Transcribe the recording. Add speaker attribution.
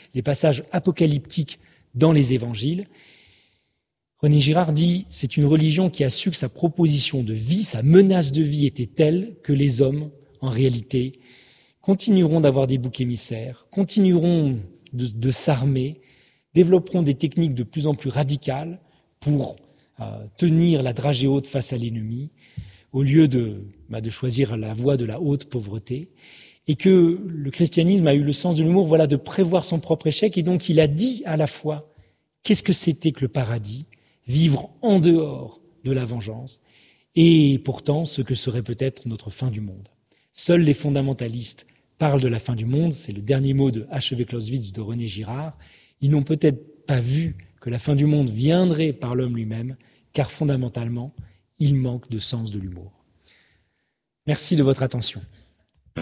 Speaker 1: les passages apocalyptiques dans les évangiles. René Girard dit « C'est une religion qui a su que sa proposition de vie, sa menace de vie était telle que les hommes, en réalité, continueront d'avoir des boucs émissaires, continueront de s'armer, développeront des techniques de plus en plus radicales pour tenir la dragée haute face à l'ennemi, au lieu de choisir la voie de la haute pauvreté, et que le christianisme a eu le sens de l'humour, de prévoir son propre échec, et donc il a dit à la fois qu'est-ce que c'était que le paradis, vivre en dehors de la vengeance, et pourtant ce que serait peut-être notre fin du monde. Seuls les fondamentalistes parlent de la fin du monde, c'est le dernier mot de H.W. Clausewitz de René Girard. Ils n'ont peut-être pas vu que la fin du monde viendrait par l'homme lui-même, car fondamentalement, il manque de sens de l'humour. Merci de votre attention.